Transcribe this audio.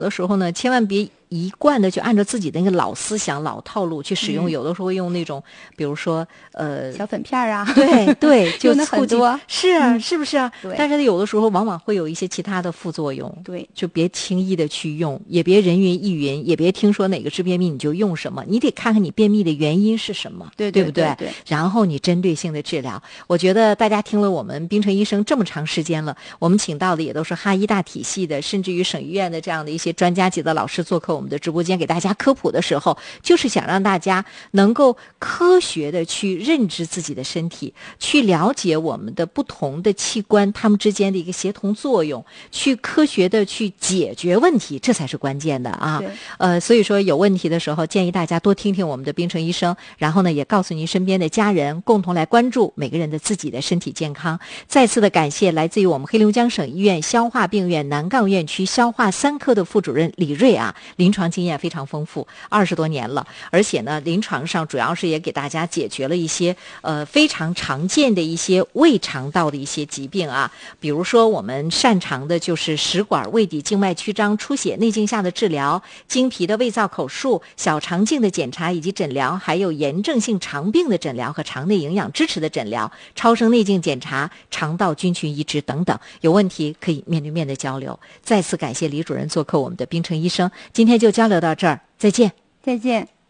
有的时候呢，千万别一贯的就按照自己的那个老思想、老套路去使用，有的时候用那种，比如说小粉片啊， 对对，就用的很多， 是啊，是不是啊？ 对。 但是有的时候往往会有一些其他的副作用， 对， 就别轻易的去用，也别人云亦云，也别听说哪个治便秘你就用什么，你得看看你便秘的原因是什么， 对不对？ 对。 然后你针对性的治疗。我觉得大家听了我们冰城医生这么长时间了，我们请到的也都是哈医大体系的，甚至于省医院的这样的一些专家级的老师做客我们的直播间，给大家科普的时候，就是想让大家能够科学的去认知自己的身体，去了解我们的不同的器官它们之间的一个协同作用，去科学的去解决问题，这才是关键的啊。所以说有问题的时候，建议大家多听听我们的冰城医生，然后呢也告诉您身边的家人，共同来关注每个人的自己的身体健康。再次的感谢来自于我们黑龙江省医院消化病院南杠院区消化3科的副主任李瑞啊，临床经验非常丰富，20多年了，而且呢临床上主要是也给大家解决了一些非常常见的一些胃肠道的一些疾病啊，比如说我们擅长的就是食管胃底静脉曲张出血内镜下的治疗，经皮的胃造口术，小肠镜的检查以及诊疗，还有炎症性肠病的诊疗和肠内营养支持的诊疗，超声内镜检查，肠道菌群移植等等，有问题可以面对面的交流。再次感谢李主任做客我们的冰城医生，今天就交流到这儿，再见。 再见。